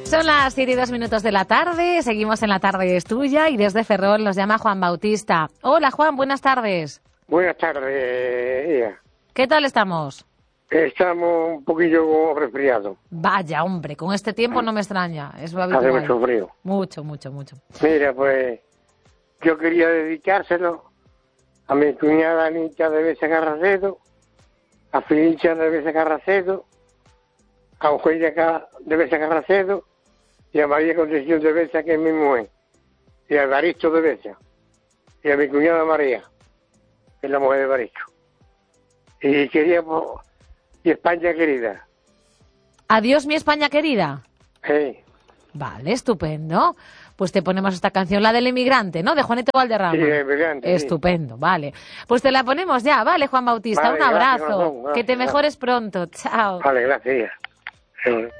Son las 7:02 de la tarde, seguimos en La Tarde es Tuya y desde Ferrol nos llama Juan Bautista. Hola Juan, buenas tardes. Buenas tardes, Ia. ¿Qué tal estamos? Estamos un poquillo resfriados. Vaya, hombre, con este tiempo no me extraña, es lo Hace habitual. mucho frío. Mucho. Mira, pues yo quería dedicárselo a mi cuñada Anita de Besa Carracedo, a Felicia de Besa Carracedo, a Eugenia de Besa Carracedo y a María Concepción de Besa, que es mi mujer, y a Evaristo de Besa, y a mi cuñada María, que es la mujer de Evaristo. Y quería, y España querida. Adiós, mi España querida. Sí. Vale, estupendo. Pues te ponemos esta canción, la del inmigrante, ¿no? De Juanito Valderrama. Sí, el inmigrante, estupendo, sí. Vale. Pues te la ponemos ya, vale, Juan Bautista. Vale, un abrazo. gracias, que te mejores pronto. Chao. Vale, gracias. Sí.